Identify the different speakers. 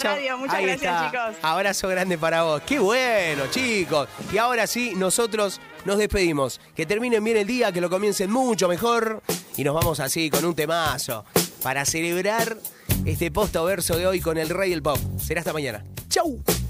Speaker 1: radio. Muchas
Speaker 2: Ahí
Speaker 1: gracias,
Speaker 2: está.
Speaker 1: chicos.
Speaker 2: Abrazo grande para vos. Qué bueno, chicos. Y ahora sí, nosotros nos despedimos. Que terminen bien el día, que lo comiencen mucho mejor. Y nos vamos así con un temazo para celebrar este posta o verso de hoy con el rey del pop. Será hasta mañana. ¡Chau!